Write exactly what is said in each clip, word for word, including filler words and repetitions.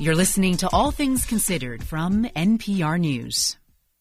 You're listening to All Things Considered from N P R News.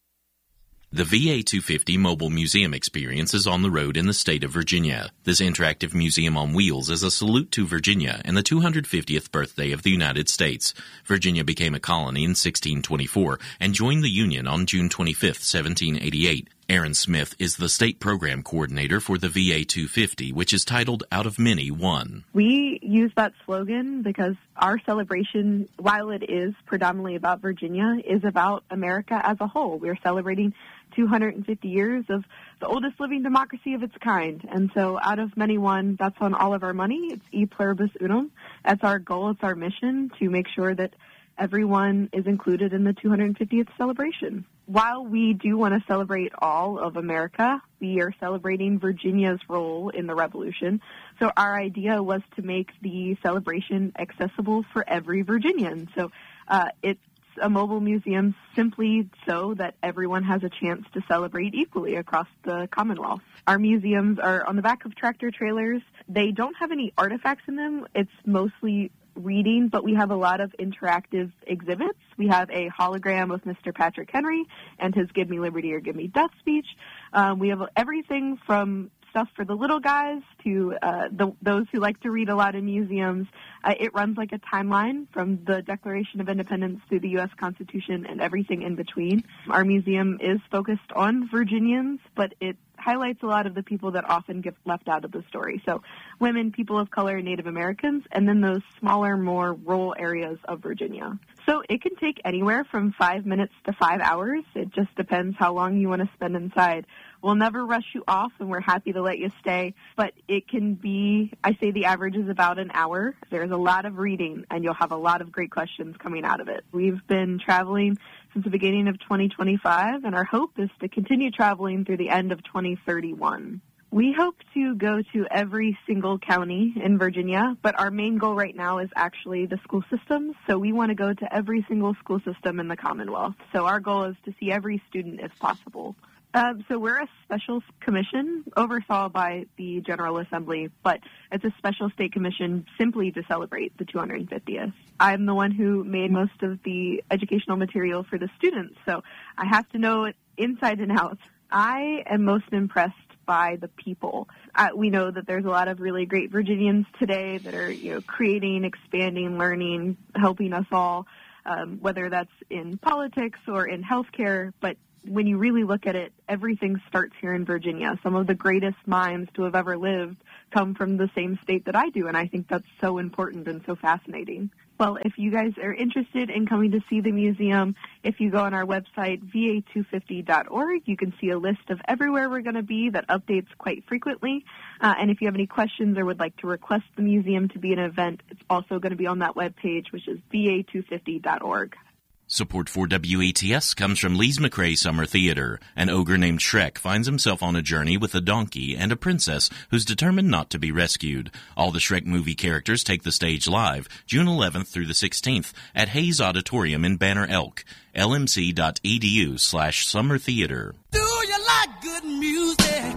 The V A two fifty Mobile Museum Experience is on the road in the state of Virginia. This interactive museum on wheels is a salute to Virginia and the two hundred fiftieth birthday of the United States. Virginia became a colony in sixteen twenty-four and joined the Union on June twenty-fifth, seventeen eighty-eight. Aaron Smith is the state program coordinator for the V A two fifty, which is titled Out of Many, One. We use that slogan because our celebration, while it is predominantly about Virginia, is about America as a whole. We're celebrating two hundred fifty years of the oldest living democracy of its kind. And so out of many one, that's on all of our money. It's e pluribus unum. That's our goal. It's our mission to make sure that everyone is included in the two hundred fiftieth celebration. While we do want to celebrate all of America, we are celebrating Virginia's role in the revolution. So our idea was to make the celebration accessible for every Virginian. So uh, it's a mobile museum simply so that everyone has a chance to celebrate equally across the Commonwealth. Our museums are on the back of tractor trailers. They don't have any artifacts in them. It's mostly reading, but we have a lot of interactive exhibits. We have a hologram of Mister Patrick Henry and his Give Me Liberty or Give Me Death speech. Um, we have everything from stuff for the little guys to uh, the, those who like to read a lot in museums. Uh, it runs like a timeline from the Declaration of Independence through the U S Constitution and everything in between. Our museum is focused on Virginians, but it highlights a lot of the people that often get left out of the story. So women, people of color, Native Americans, and then those smaller, more rural areas of Virginia. So it can take anywhere from five minutes to five hours. It just depends how long you want to spend inside. We'll never rush you off, and we're happy to let you stay. But it can be, I say the average is about an hour. There's a lot of reading, and you'll have a lot of great questions coming out of it. We've been traveling since the beginning of twenty twenty-five, and our hope is to continue traveling through the end of twenty thirty-one. We hope to go to every single county in Virginia, but our main goal right now is actually the school systems. So we want to go to every single school system in the Commonwealth. So our goal is to see every student if possible. Uh, so we're a special commission oversaw by the General Assembly, but it's a special state commission simply to celebrate the two hundred fiftieth. I'm the one who made most of the educational material for the students, so I have to know it inside and out. I am most impressed by the people. Uh, we know that there's a lot of really great Virginians today that are, you know, creating, expanding, learning, helping us all, um, whether that's in politics or in healthcare, but when you really look at it, everything starts here in Virginia. Some of the greatest minds to have ever lived come from the same state that I do, and I think that's so important and so fascinating. Well, if you guys are interested in coming to see the museum, if you go on our website, V A two fifty dot org, you can see a list of everywhere we're going to be that updates quite frequently. Uh, and if you have any questions or would like to request the museum to be an event, it's also going to be on that webpage, which is V A two fifty dot org. Support for W A T S comes from Lees McRae Summer Theater. An ogre named Shrek finds himself on a journey with a donkey and a princess who's determined not to be rescued. All the Shrek movie characters take the stage live, June eleventh through the sixteenth, at Hayes Auditorium in Banner Elk. L M C dot E D U slash summer theater. Do you like good music?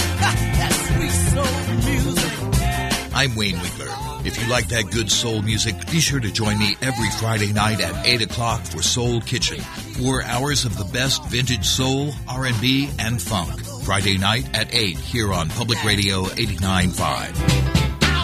That sweet soul music. I'm Wayne Winkler. If you like that good soul music, be sure to join me every Friday night at eight o'clock for Soul Kitchen. Four hours of the best vintage soul, R and B, and funk. Friday night at eight here on Public Radio eighty-nine point five.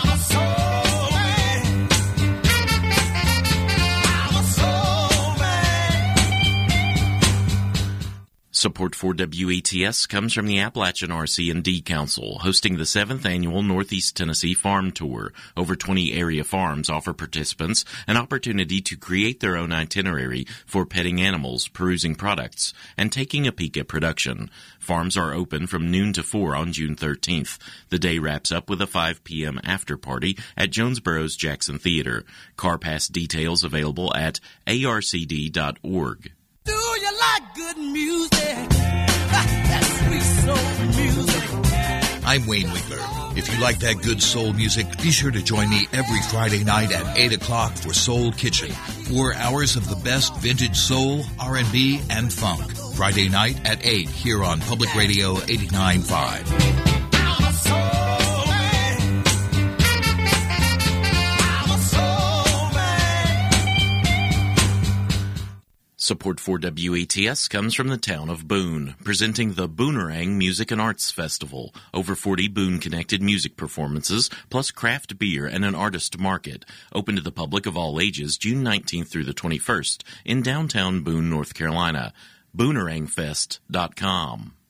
Support for W A T S comes from the Appalachian R C and D Council, hosting the seventh Annual Northeast Tennessee Farm Tour. Over twenty area farms offer participants an opportunity to create their own itinerary for petting animals, perusing products, and taking a peek at production. Farms are open from noon to four on June thirteenth. The day wraps up with a five p.m. after party at Jonesboro's Jackson Theater. Car pass details available at A R C D dot org. Do you like good music? That sweet soul music. I'm Wayne Winkler. If you like that good soul music, be sure to join me every Friday night at eight o'clock for Soul Kitchen. Four hours of the best vintage soul, R and B, and funk. Friday night at eight here on Public Radio eighty-nine point five. Support for W A T S comes from the town of Boone, presenting the Boonerang Music and Arts Festival. Over forty Boone-connected music performances, plus craft beer and an artist market. Open to the public of all ages, June nineteenth through the twenty-first in downtown Boone, North Carolina. Boonerang Fest dot com.